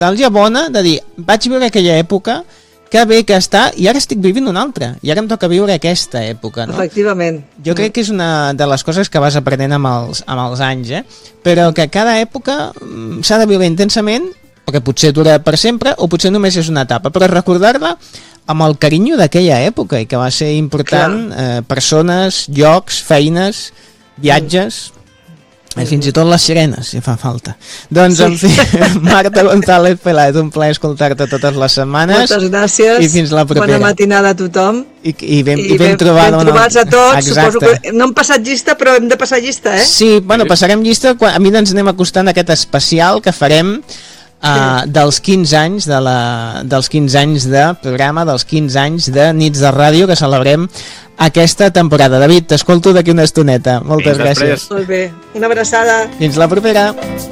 nostàlgia bona de dir, vaig viure aquella època, que bé que està, i ara estic vivint una altra, i ara em toca viure aquesta època, no? Efectivament. Jo crec que és una de les coses que vas aprenent amb els anys, però que cada època s'ha de viure intensament, perquè potser dura per sempre, o potser només és una etapa, però recordar-la amb el carinyo d'aquella època, i que va ser important, persones, llocs, feines, viatges... fins i tot les sirenes, si fa falta. Doncs, en fi, Marta González Peláez, un plaer escoltar-te totes les setmanes. Moltes gràcies. I fins la propera. Bona matinada a tothom. I ben trobats a tots. Exacte. Suposo que no hem passat llista, però hem de passar llista, eh? Sí, bueno, passarem llista quan a mi ens anem acostant a aquest especial que farem dels 15 anys dels 15 anys de programa, dels 15 anys de Nits de Ràdio que celebrem aquesta temporada. David, t'escolto d'aquí una estoneta. Moltes gràcies. Molt bé, una abraçada. Fins la propera.